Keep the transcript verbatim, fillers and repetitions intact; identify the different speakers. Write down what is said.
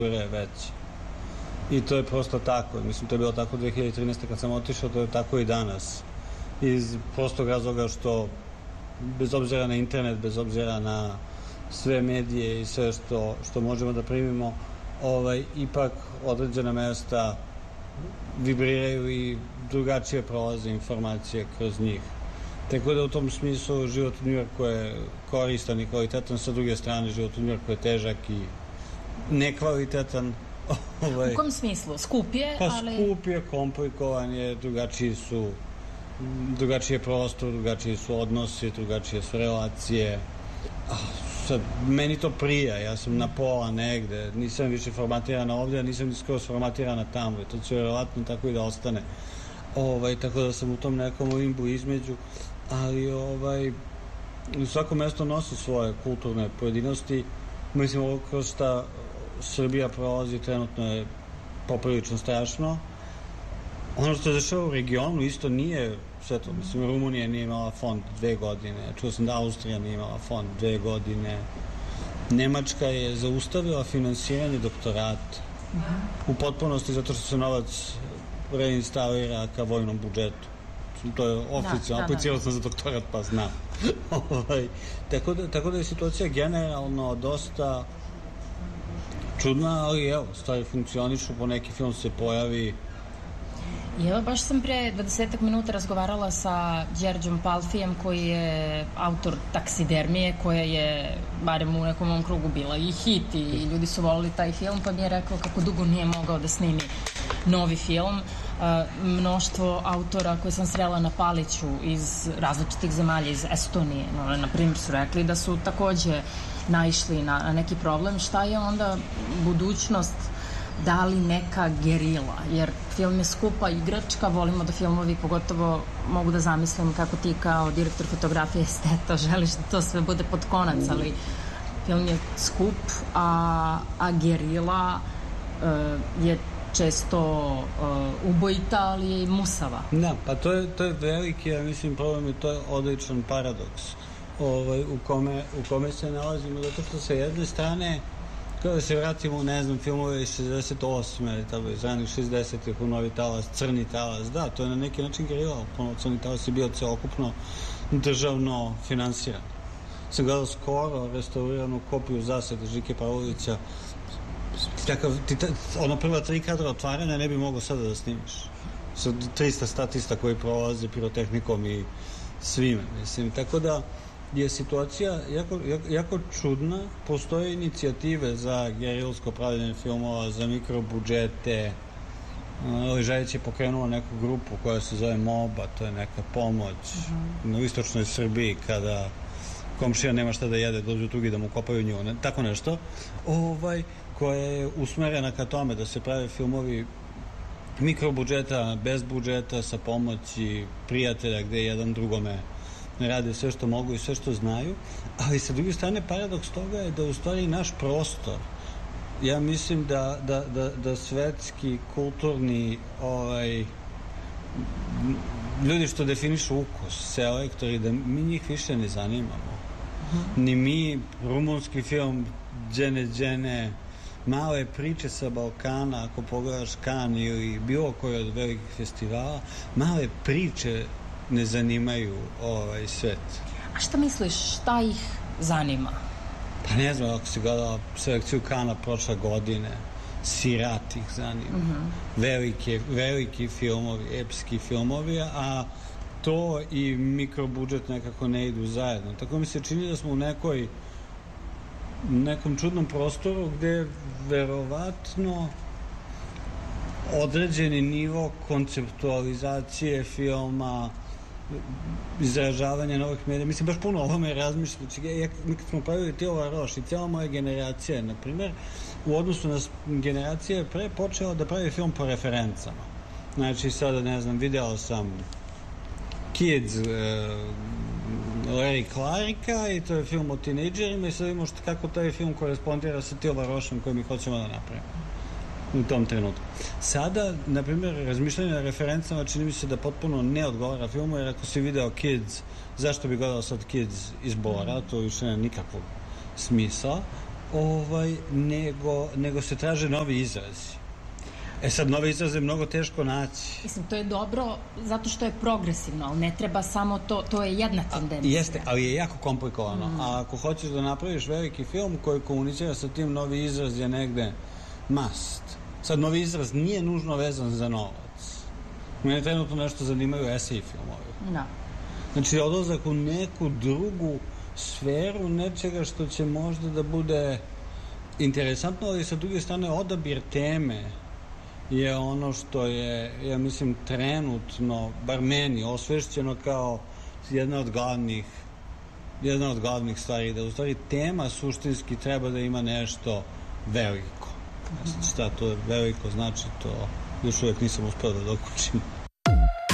Speaker 1: je veći. I to je prosto tako. Mislim, to je bilo tako dve hiljade trinaeste. kad sam otišao, to je tako i danas. Iz prostog razloga što, bez obzira na internet, bez obzira na sve medije i sve što, što možemo da primimo, ovaj, ipak određena mesta vibriraju i drugačije prolaze informacije kroz njih. Tako da u tom smislu život u Njujorku je koristan i kvalitetan, sa druge strane život u Njujorku je težak i nekvalitetan.
Speaker 2: Ovaj, u kom smislu? Skup je,
Speaker 1: pa
Speaker 2: ali...
Speaker 1: skup je, komplikovan je, drugačiji su, drugačiji je prostor, drugačiji su odnosi, drugačije su relacije. Sad, meni to prija, ja sam na pola negde, nisam više formatirana ovdje, a nisam ni skroz formatirana tamo, to će vjerovatno tako i da ostane. Ovaj, tako da sam u tom nekom limbu između, ali ovaj, svako mesto nosi svoje kulturne pojedinosti. Mislim, ovo kroz šta Srbija prolazi trenutno je poprilično strašno. Ono što se dešava u regionu isto nije sve to. Mislim, Rumunija nije imala fond dve godine, čuo sam da Austrija nije imala fond dve godine. Nemačka je zaustavila finansiranje doktorata u potpunosti zato što se novac reinstalira ka vojnom budžetu. To je oficijalno, aplicirao sam za doktorat pa znam. tako, da, tako da je situacija generalno dosta čudna, ali evo, stvari funkcionišu, po neki film se pojavi.
Speaker 2: I evo, baš sam pre dvadesetak minuta razgovarala sa Đerđom Palfijem, koji je autor Taksidermije, koja je, barem u nekom ovom krugu, bila i hit i ljudi su volili taj film, pa mi je rekao kako dugo nije mogao da snimi novi film. Uh, mnoštvo autora koje sam srela na Paliću iz različitih zemalja, iz Estonije, no, na primjer, su rekli da su takođe naišli na, na neki problem. Šta je onda budućnost? Da li neka gerila? Jer film je skupa igračka, volimo da filmovi, pogotovo mogu da zamislim kako ti kao direktor fotografije esteta želiš da to sve bude pod konac, ali film je skup, a, a gerila uh, je često uh, ubojita, ali je i musava.
Speaker 1: Da, pa to je, to je veliki, ja mislim, problem i to je odličan paradoks ovaj, u, kome, u kome se nalazimo, zato što sa jedne strane, kada da se vratimo, ne znam, filmove iz šezdeset osme, tako iz ranih šezdesetih, u Novi talas, Crni talas, da, to je na neki način gerila, ponovo Crni talas je bio ceokupno državno finansiran. Sam gledao skoro restauriranu kopiju Zasade Žike Pavlovića. Takav, ti, ono prva tri kadra otvaranja ne bi mogao sada da snimiš. Sa trista statista koji prolaze pirotehnikom i svime, mislim. Tako da je situacija jako, jako, jako čudna. Postoje inicijative za gerilsko pravljenje filmova, za mikrobudžete. Ležajić je pokrenuo neku grupu koja se zove MOBA, to je neka pomoć uh-huh. u istočnoj Srbiji kada komšija nema šta da jede, dođu tugi da mu kopaju nju, ne, tako nešto. Ovaj, koja je usmerena ka tome da se prave filmovi mikrobudžeta, bez budžeta, sa pomoći prijatelja gde jedan drugome rade sve što mogu i sve što znaju, ali sa druge strane paradoks toga je da u stvari naš prostor, ja mislim da, da, da, da svetski, kulturni ovaj, ljudi što definišu ukus, selektori, da mi njih više ne zanimamo. Ni mi, rumunski film Džene Džene, male priče sa Balkana, ako pogledaš Kan ili bilo koji od velikih festivala, male priče ne zanimaju ovaj svet.
Speaker 2: A šta misliš, šta ih zanima?
Speaker 1: Pa ne znam, ako si gledala selekciju Kana prošle godine, Sirat ih zanima. Uh-huh. Velike, veliki filmovi, epski filmovi, a to i mikrobudžet nekako ne idu zajedno. Tako mi se čini da smo u nekoj nekom čudnom prostoru gde verovatno određeni nivo konceptualizacije filma, izražavanja novih medija, mislim, baš puno o ovome razmišljajući. Ja, mi kad smo pravili Tila Roš i cijela moja generacija, na primjer, u odnosu na generacije pre počela da pravi film po referencama. Znači, sada, ne znam, video sam Kids, uh, Larry Clarka, i to je film o tinejdžerima, i sad vidimo što, kako taj film korespondira sa Tila Rošom koji mi hoćemo da napravimo u tom trenutku. Sada, na primjer, razmišljanje na referencama čini mi se da potpuno ne odgovara filmu, jer ako si video Kids, zašto bi gledao sad Kids iz Bora, to više nema nikakvog smisla. ovaj, nego, nego se traže novi izrazi. E sad, nove izraze je mnogo teško naći.
Speaker 2: Mislim, to je dobro zato što je progresivno, ali ne treba samo to, to je jedna tendencija.
Speaker 1: Jeste, ali je jako komplikovano. Mm. A ako hoćeš da napraviš veliki film koji komunicira sa tim, novi izraz je negde must. Sad, novi izraz nije nužno vezan za novac. Mene trenutno nešto zanimaju esej filmovi.
Speaker 2: Da.
Speaker 1: Znači, odlazak u neku drugu sferu nečega što će možda da bude interesantno, ali sa druge strane odabir teme je ono što je, ja mislim, trenutno, bar meni, osvešćeno kao jedna od glavnih jedna od glavnih stvari, da u stvari tema suštinski treba da ima nešto veliko. Šta to veliko znači, to još uvijek nisam uspeo da dokučim.